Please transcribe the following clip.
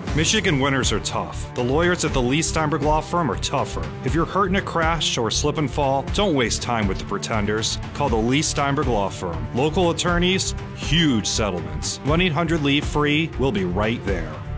Michigan winters are tough. The lawyers at the Lee Steinberg Law Firm are tougher. If you're hurt in a crash or slip and fall, don't waste time with the pretenders. Call the Lee Steinberg Law Firm. Local attorneys, huge settlements. 1-800-LEAVE-FREE. We'll be right there.